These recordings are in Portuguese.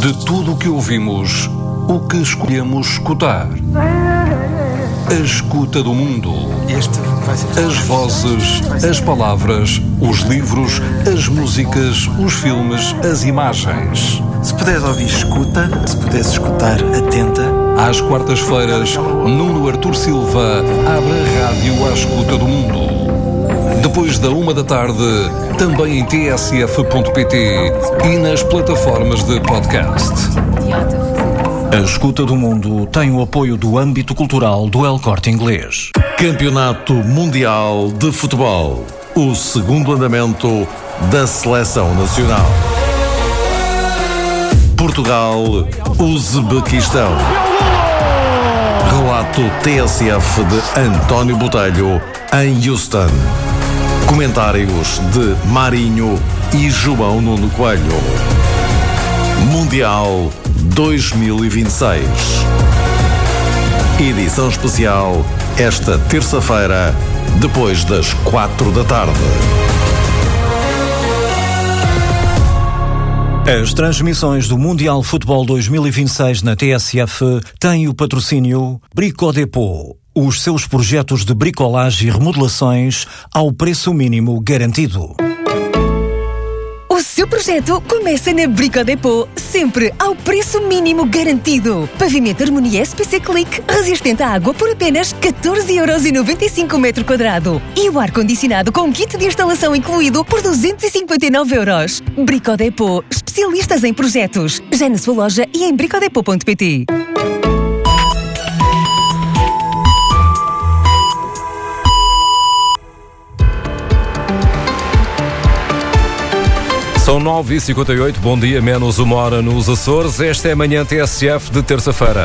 De tudo o que ouvimos, o que escolhemos escutar. A escuta do mundo. As vozes, as palavras, os livros, as músicas, os filmes, as imagens. Se puderes ouvir, escuta. Se puderes escutar, atenta. Às quartas-feiras, Nuno Artur Silva abre a rádio à escuta do mundo. Depois da 13h, também em tsf.pt e nas plataformas de podcast. A Escuta do Mundo tem o apoio do âmbito cultural do El Corte Inglês. Campeonato Mundial de Futebol. O segundo andamento da Seleção Nacional. Portugal, Uzbequistão. Relato TSF de António Botelho em Houston. Comentários de Marinho e João Nuno Coelho. Mundial 2026. Edição especial esta terça-feira, depois das 16h. As transmissões do Mundial Futebol 2026 na TSF têm o patrocínio Brico-Dépôt. Os seus projetos de bricolagem e remodelações ao preço mínimo garantido. O seu projeto começa na Brico-Dépôt, sempre ao preço mínimo garantido. Pavimento Harmonia SPC Click, resistente à água por apenas 14,95€ o metro quadrado. E o ar-condicionado com kit de instalação incluído por 259€. Brico-Dépôt, especialistas em projetos. Já na sua loja e em bricodepot.pt. São 9h58, bom dia, menos uma hora nos Açores. Esta é a manhã TSF de terça-feira.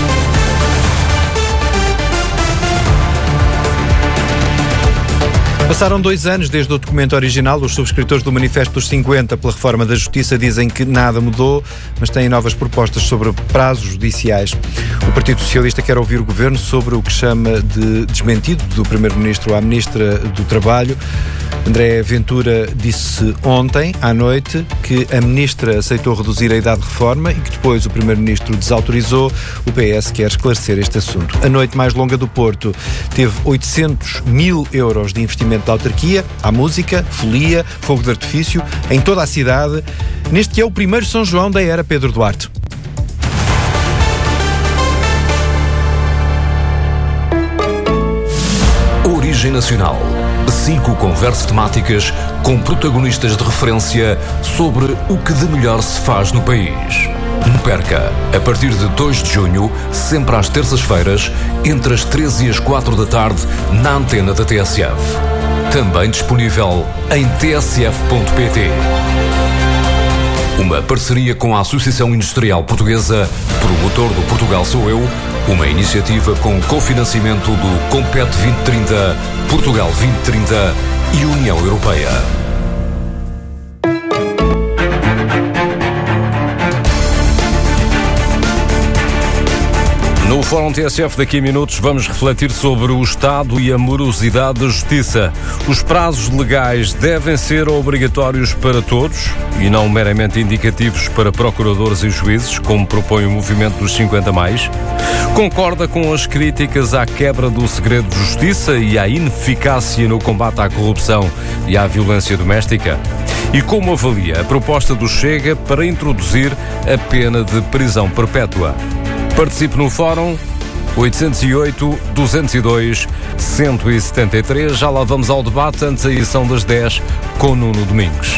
Passaram 2 anos desde o documento original. Os subscritores do Manifesto dos 50 pela Reforma da Justiça dizem que nada mudou, mas têm novas propostas sobre prazos judiciais. O Partido Socialista quer ouvir o Governo sobre o que chama de desmentido do Primeiro-Ministro à Ministra do Trabalho. André Ventura disse ontem, à noite, que a Ministra aceitou reduzir a idade de reforma e que depois o Primeiro-Ministro desautorizou. O PS quer esclarecer este assunto. A noite mais longa do Porto teve 800 mil euros de investimento da autarquia, à música, folia, fogo de artifício, em toda a cidade, neste que é o primeiro São João da era Pedro Duarte. Origem Nacional. 5 conversas temáticas com protagonistas de referência sobre o que de melhor se faz no país. Não perca, a partir de 2 de junho, sempre às terças-feiras, entre as 13 e as 4 da tarde, na antena da TSF. Também disponível em tsf.pt. Uma parceria com a Associação Industrial Portuguesa, promotor do Portugal Sou Eu, uma iniciativa com cofinanciamento do Compete 2030, Portugal 2030 e União Europeia. No Fórum TSF, daqui a minutos, vamos refletir sobre o estado e a morosidade da justiça. Os prazos legais devem ser obrigatórios para todos e não meramente indicativos para procuradores e juízes, como propõe o movimento dos 50+. Concorda com as críticas à quebra do segredo de justiça e à ineficácia no combate à corrupção e à violência doméstica? E como avalia a proposta do Chega para introduzir a pena de prisão perpétua? Participe no Fórum 808-202-173. Já lá vamos ao debate, antes a edição das 10 com Nuno Domingos.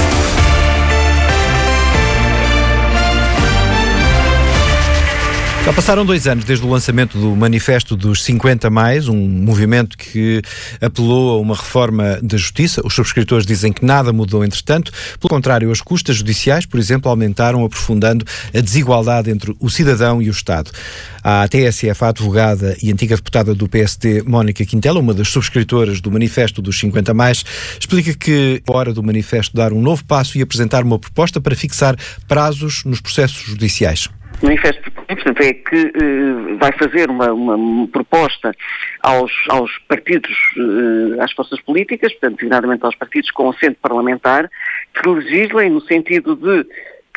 Já passaram 2 anos desde o lançamento do Manifesto dos 50+, um movimento que apelou a uma reforma da justiça. Os subscritores dizem que nada mudou entretanto. Pelo contrário, as custas judiciais, por exemplo, aumentaram, aprofundando a desigualdade entre o cidadão e o Estado. A TSF, a advogada e antiga deputada do PSD, Mónica Quintela, uma das subscritoras do Manifesto dos 50+, explica que é hora do Manifesto dar um novo passo e apresentar uma proposta para fixar prazos nos processos judiciais. O manifesto, portanto, é que vai fazer uma proposta aos partidos, às forças políticas, portanto, designadamente aos partidos com assento parlamentar, que legislem no sentido de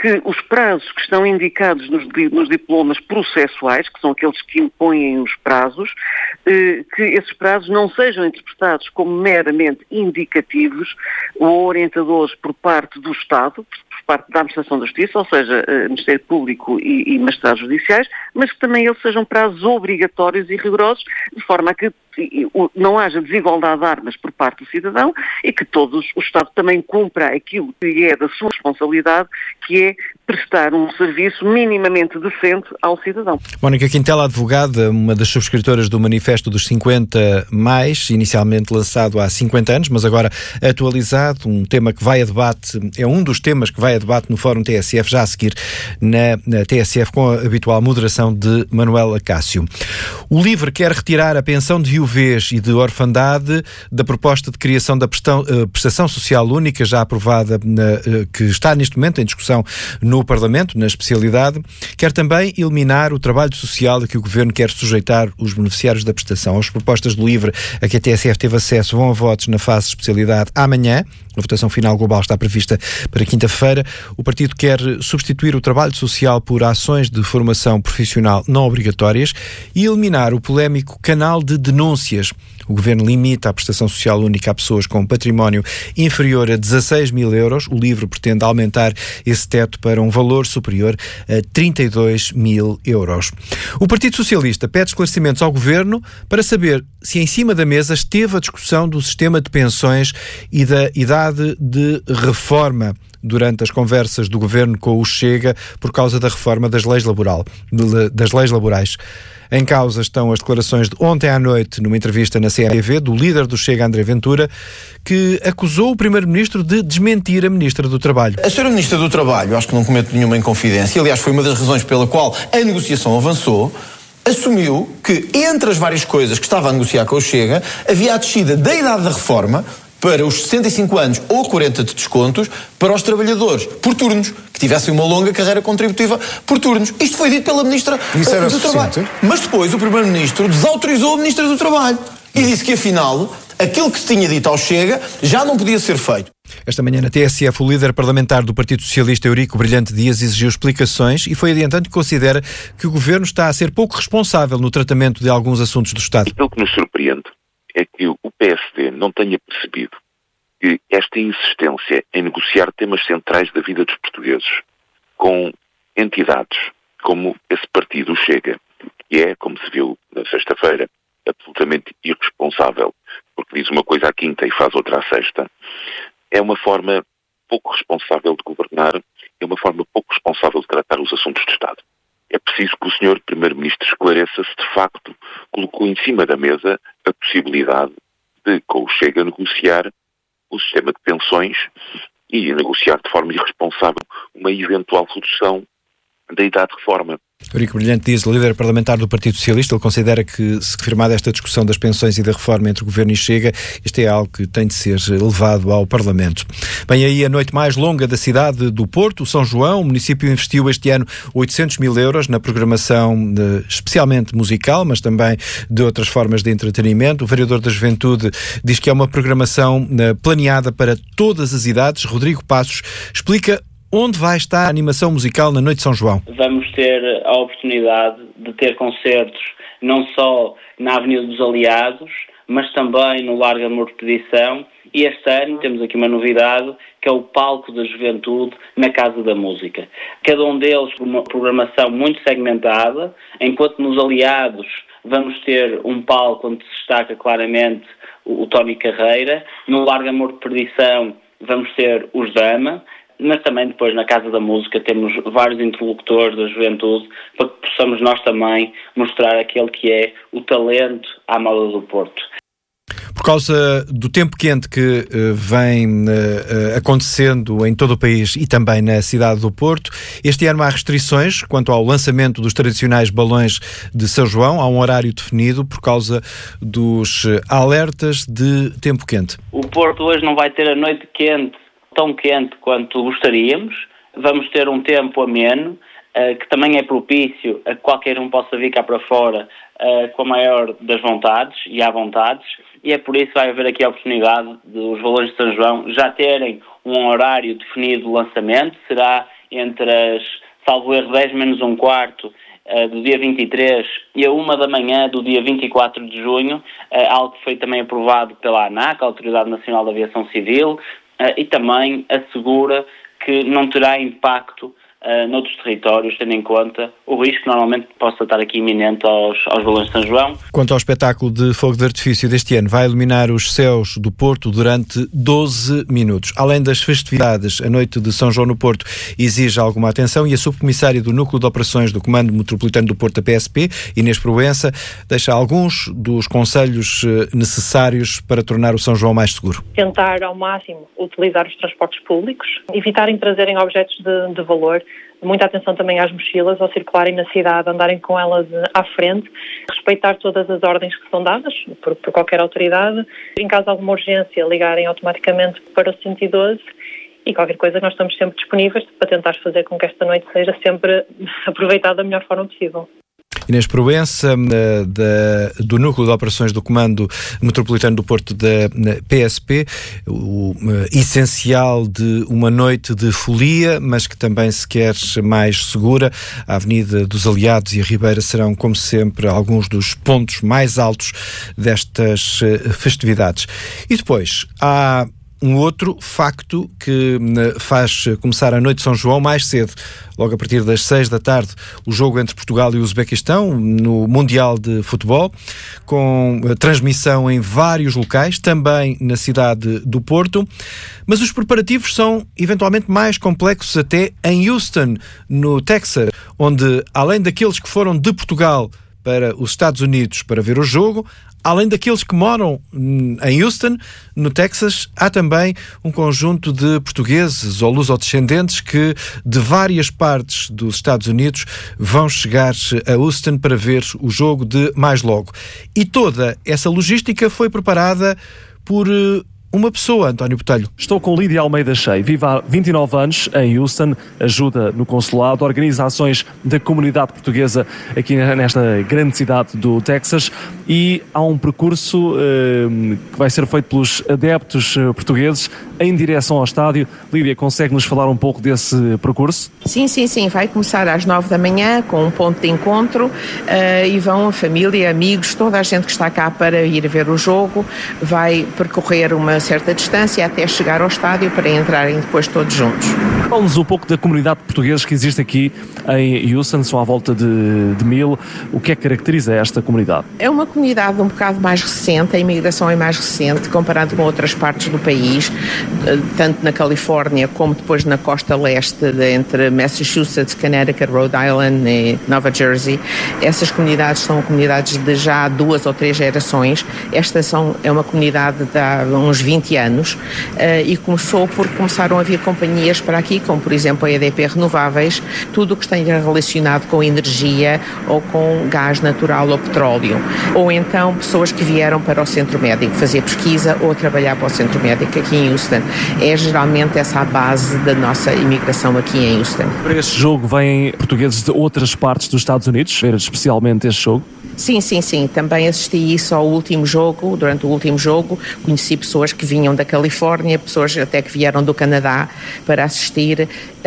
que os prazos que estão indicados nos diplomas processuais, que são aqueles que impõem os prazos, que esses prazos não sejam interpretados como meramente indicativos ou orientadores por parte do Estado, por parte da Administração da Justiça, ou seja, Ministério Público e magistrados judiciais, mas que também eles sejam prazos obrigatórios e rigorosos, de forma a que não haja desigualdade de armas por parte do cidadão e que o Estado também cumpra aquilo que é da sua responsabilidade, que é prestar um serviço minimamente decente ao cidadão. Mónica Quintela, advogada, uma das subscritoras do Manifesto dos 50+, inicialmente lançado há 50 anos, mas agora atualizado, um tema que vai a debate, é um dos temas que vai a debate no Fórum TSF, já a seguir na TSF, com a habitual moderação de Manuel Acácio. O LIVRE quer retirar a pensão de viuvez e de orfandade da proposta de criação da prestação social única, já aprovada, que está neste momento em discussão no Parlamento, na especialidade. Quer também eliminar o trabalho social a que o Governo quer sujeitar os beneficiários da prestação. As propostas do LIVRE a que a TSF teve acesso vão a votos na fase de especialidade amanhã. A votação final global está prevista para quinta-feira. O partido quer substituir o trabalho social por ações de formação profissional não obrigatórias e eliminar o polémico canal de denúncias. O Governo limita a prestação social única a pessoas com património inferior a 16 mil euros. O LIVRE pretende aumentar esse teto para um valor superior a 32 mil euros. O Partido Socialista pede esclarecimentos ao Governo para saber se em cima da mesa esteve a discussão do sistema de pensões e da idade de reforma durante as conversas do Governo com o Chega por causa da reforma das leis laborais. Em causa estão as declarações de ontem à noite, numa entrevista na CMTV, do líder do Chega, André Ventura, que acusou o Primeiro-Ministro de desmentir a Ministra do Trabalho. A Sra. Ministra do Trabalho, acho que não cometo nenhuma inconfidência, aliás foi uma das razões pela qual a negociação avançou, assumiu que entre as várias coisas que estava a negociar com o Chega, havia a descida da idade da reforma para os 65 anos ou 40 de descontos para os trabalhadores por turnos, que tivessem uma longa carreira contributiva por turnos. Isto foi dito pela Ministra do Trabalho. Mas depois o Primeiro-Ministro desautorizou a Ministra do Trabalho e disse que, afinal, aquilo que se tinha dito ao Chega já não podia ser feito. Esta manhã na TSF, o líder parlamentar do Partido Socialista, Eurico Brilhante Dias, exigiu explicações e foi adiantando que considera que o Governo está a ser pouco responsável no tratamento de alguns assuntos do Estado. Aquilo que nos surpreende é que o PSD não tenha percebido que esta insistência em negociar temas centrais da vida dos portugueses com entidades como esse partido Chega, que é, como se viu na sexta-feira, absolutamente irresponsável, porque diz uma coisa à quinta e faz outra à sexta, é uma forma pouco responsável de governar, é uma forma pouco responsável de tratar os assuntos de Estado. É preciso que o Sr. Primeiro-Ministro esclareça se de facto colocou em cima da mesa a possibilidade de, com o Chega, negociar o sistema de pensões e negociar de forma irresponsável uma eventual redução da idade de reforma. Eurico Brilhante Dias, líder parlamentar do Partido Socialista, ele considera que, se firmada esta discussão das pensões e da reforma entre o Governo e Chega, isto é algo que tem de ser levado ao Parlamento. Bem, aí a noite mais longa da cidade do Porto, o São João. O município investiu este ano 800 mil euros na programação especialmente musical, mas também de outras formas de entretenimento. O vereador da Juventude diz que é uma programação planeada para todas as idades. Rodrigo Passos explica onde vai estar a animação musical na Noite de São João. Vamos ter a oportunidade de ter concertos não só na Avenida dos Aliados, mas também no Largo Amor de Perdição. E este ano temos aqui uma novidade, que é o Palco da Juventude na Casa da Música. Cada um deles com uma programação muito segmentada, enquanto nos Aliados vamos ter um palco onde se destaca claramente o Tony Carreira. No Largo Amor de Perdição vamos ter os Dama, mas também depois na Casa da Música temos vários interlocutores da juventude para que possamos nós também mostrar aquele que é o talento à moda do Porto. Por causa do tempo quente que vem acontecendo em todo o país e também na cidade do Porto, este ano há restrições quanto ao lançamento dos tradicionais balões de São João. Há um horário definido por causa dos alertas de tempo quente. O Porto hoje não vai ter a noite quente, tão quente quanto gostaríamos. Vamos ter um tempo ameno, que também é propício a que qualquer um possa vir cá para fora com a maior das vontades e à vontades, e é por isso que vai haver aqui a oportunidade de os balões de São João já terem um horário definido de lançamento. Será entre as, salvo erro, 10 menos um quarto do dia 23 e a 1 da manhã do dia 24 de junho, algo que foi também aprovado pela ANAC, a Autoridade Nacional de Aviação Civil, e também assegura que não terá impacto noutros territórios, tendo em conta o risco que normalmente possa estar aqui iminente aos balões de São João. Quanto ao espetáculo de fogo de artifício deste ano, vai iluminar os céus do Porto durante 12 minutos. Além das festividades, a noite de São João no Porto exige alguma atenção e a subcomissária do Núcleo de Operações do Comando Metropolitano do Porto da PSP, Inês Proença, deixa alguns dos conselhos necessários para tornar o São João mais seguro. Tentar ao máximo utilizar os transportes públicos, evitarem trazerem objetos de valor. Muita atenção também às mochilas, ao circularem na cidade, andarem com elas à frente, respeitar todas as ordens que são dadas por qualquer autoridade. Em caso de alguma urgência, ligarem automaticamente para o 112 e qualquer coisa nós estamos sempre disponíveis para tentar fazer com que esta noite seja sempre aproveitada da melhor forma possível. Inês Proença, do Núcleo de Operações do Comando Metropolitano do Porto da PSP, o essencial de uma noite de folia, mas que também se quer mais segura. A Avenida dos Aliados e a Ribeira serão, como sempre, alguns dos pontos mais altos destas festividades. E depois há um outro facto que faz começar a noite de São João mais cedo, logo a partir das 6 da tarde, o jogo entre Portugal e o Uzbequistão no Mundial de Futebol, com transmissão em vários locais, também na cidade do Porto, mas os preparativos são eventualmente mais complexos até em Houston, no Texas, onde, além daqueles que foram de Portugal para os Estados Unidos para ver o jogo, além daqueles que moram em Houston, no Texas, há também um conjunto de portugueses ou lusodescendentes que, de várias partes dos Estados Unidos, vão chegar a Houston para ver o jogo de mais logo. E toda essa logística foi preparada por uma pessoa, António Botelho. Estou com Lídia Almeida Shea, vive há 29 anos em Houston, ajuda no consulado, organiza ações da comunidade portuguesa aqui nesta grande cidade do Texas, e há um percurso que vai ser feito pelos adeptos portugueses em direção ao estádio. Lídia, consegue-nos falar um pouco desse percurso? Sim, vai começar às 9 da manhã com um ponto de encontro e vão a família, amigos, toda a gente que está cá para ir ver o jogo, vai percorrer uma certa distância até chegar ao estádio para entrarem depois todos juntos. Fala-nos um pouco da comunidade de portugueses que existe aqui em Houston, são à volta de 1000. O que é que caracteriza esta comunidade? É uma comunidade um bocado mais recente, a imigração é mais recente comparado com outras partes do país, tanto na Califórnia como depois na costa leste, entre Massachusetts, Connecticut, Rhode Island e Nova Jersey. Essas comunidades são comunidades de já 2 ou 3 gerações. Esta é uma comunidade de há uns 20 anos e começou porque começaram a vir companhias para aqui, como por exemplo a EDP Renováveis, tudo o que esteja relacionado com energia ou com gás natural ou petróleo. Ou então pessoas que vieram para o centro médico fazer pesquisa ou trabalhar para o centro médico aqui em Houston. É geralmente essa a base da nossa imigração aqui em Houston. Para este jogo vêm portugueses de outras partes dos Estados Unidos, ver especialmente este jogo? Sim. Também assisti isso ao último jogo. Durante o último jogo conheci pessoas que vinham da Califórnia, pessoas até que vieram do Canadá para assistir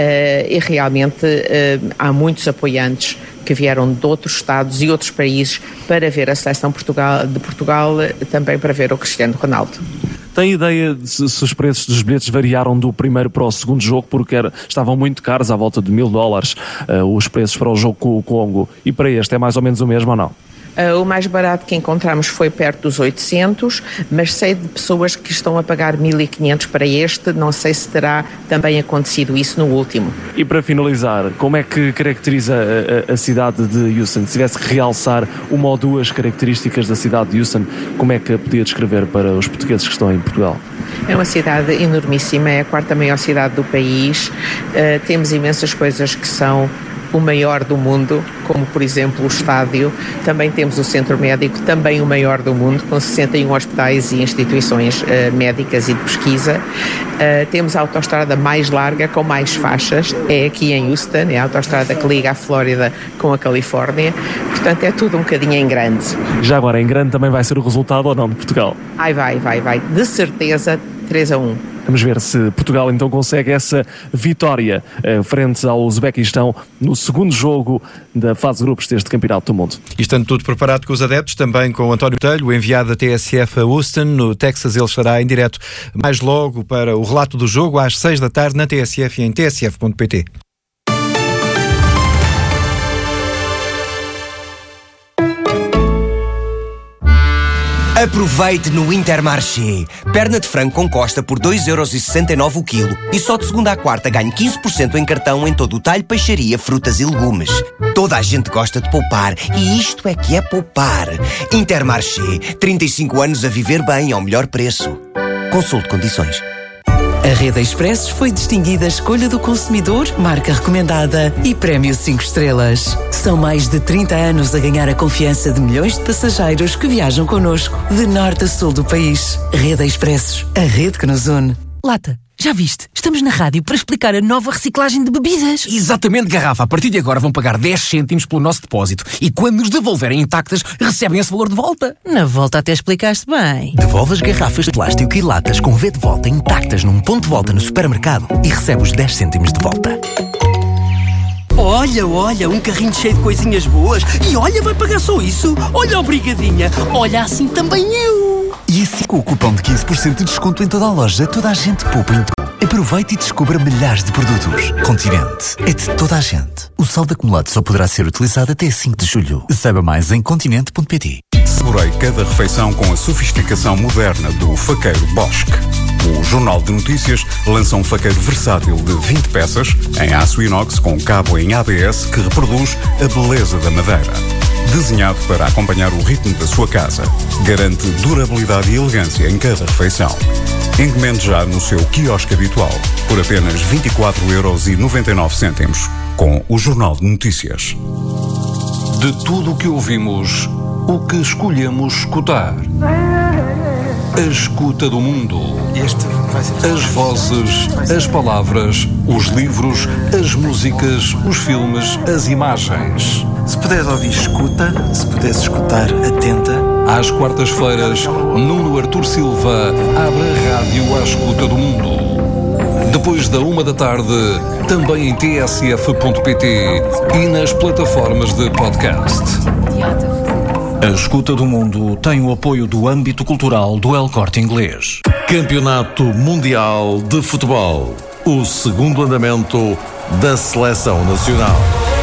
e realmente há muitos apoiantes que vieram de outros estados e outros países para ver a seleção de Portugal, também para ver o Cristiano Ronaldo. Tem ideia de se os preços dos bilhetes variaram do primeiro para o segundo jogo, porque estavam muito caros, à volta de $1000, os preços para o jogo com o Congo, e para este é mais ou menos o mesmo ou não? O mais barato que encontramos foi perto dos 800, mas sei de pessoas que estão a pagar 1500 para este, não sei se terá também acontecido isso no último. E para finalizar, como é que caracteriza a cidade de Houston? Se tivesse que realçar uma ou duas características da cidade de Houston, como é que a podia descrever para os portugueses que estão em Portugal? É uma cidade enormíssima, é a 4ª maior cidade do país, temos imensas coisas que são o maior do mundo, como por exemplo o estádio. Também temos o centro médico, também o maior do mundo, com 61 hospitais e instituições médicas e de pesquisa. Temos a autoestrada mais larga, com mais faixas, é aqui em Houston, é a autoestrada que liga a Flórida com a Califórnia, portanto é tudo um bocadinho em grande. Já agora, em grande também vai ser o resultado ou não de Portugal? Vai, de certeza 3-1. Vamos ver se Portugal então consegue essa vitória frente ao Uzbequistão no segundo jogo da fase de grupos deste Campeonato do Mundo. E estando tudo preparado com os adeptos, também com o António Botelho, o enviado da TSF a Houston, no Texas. Ele estará em direto mais logo para o relato do jogo às 6 da tarde na TSF e em tsf.pt. Aproveite no Intermarché. Perna de frango com costa por 2,69€ o quilo. E só de segunda à quarta ganhe 15% em cartão em todo o talho, peixaria, frutas e legumes. Toda a gente gosta de poupar. E isto é que é poupar. Intermarché. 35 anos a viver bem ao melhor preço. Consulte condições. A Rede Expressos foi distinguida Escolha do Consumidor, marca recomendada e Prémio 5 estrelas. São mais de 30 anos a ganhar a confiança de milhões de passageiros que viajam connosco, de norte a sul do país. Rede Expressos, a rede que nos une. Lata, já viste? Estamos na rádio para explicar a nova reciclagem de bebidas. Exatamente, Garrafa. A partir de agora vão pagar 10 cêntimos pelo nosso depósito e quando nos devolverem intactas, recebem esse valor de volta. Na volta até explicaste bem. Devolve as garrafas de plástico e latas com V de volta intactas num ponto de volta no supermercado e recebe os 10 cêntimos de volta. Olha, um carrinho cheio de coisinhas boas. E olha, vai pagar só isso. Olha, obrigadinha. Olha, assim também eu. E assim com o cupom de 15% de desconto em toda a loja, toda a gente poupa em tudo. Aproveite e descubra milhares de produtos. Continente. É de toda a gente. O saldo acumulado só poderá ser utilizado até 5 de julho. Saiba mais em continente.pt. Saborei cada refeição com a sofisticação moderna do faqueiro Bosch. O Jornal de Notícias lança um faqueiro versátil de 20 peças em aço inox com cabo em ABS que reproduz a beleza da madeira. Desenhado para acompanhar o ritmo da sua casa. Garante durabilidade e elegância em cada refeição. Encomende já no seu quiosque habitual por apenas 24,99€ com o Jornal de Notícias. De tudo o que ouvimos, o que escolhemos escutar. A escuta do mundo. As vozes, as palavras, os livros, as músicas, os filmes, as imagens. Se puderes ouvir, escuta. Se puderes escutar, atenta. Às quartas-feiras, Nuno Artur Silva abre a rádio à escuta do mundo. Depois da 1 da tarde, também em tsf.pt e nas plataformas de podcast. A escuta do mundo tem o apoio do âmbito cultural do El Corte Inglês. Campeonato Mundial de Futebol. O segundo andamento da Seleção Nacional.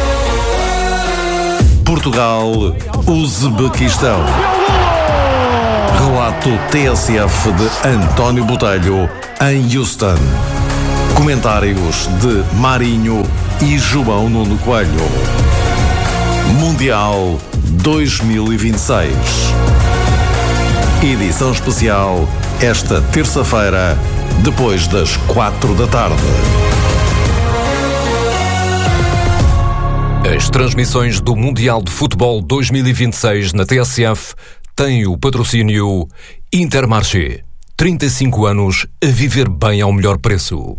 Portugal, Uzbequistão. Relato TSF de António Botelho em Houston. Comentários de Marinho e João Nuno Coelho. Mundial 2026. Edição especial esta terça-feira, depois das 4 da tarde. As transmissões do Mundial de Futebol 2026 na TSF têm o patrocínio Intermarché. 35 anos a viver bem ao melhor preço.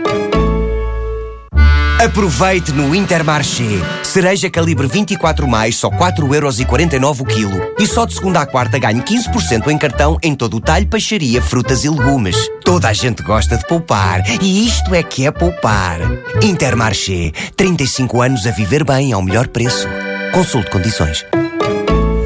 Aproveite no Intermarché. Cereja calibre 24+, só 4,49€ o quilo. E só de segunda à quarta ganhe 15% em cartão em todo o talho, peixaria, frutas e legumes. Toda a gente gosta de poupar. E isto é que é poupar. Intermarché. 35 anos a viver bem ao melhor preço. Consulte condições.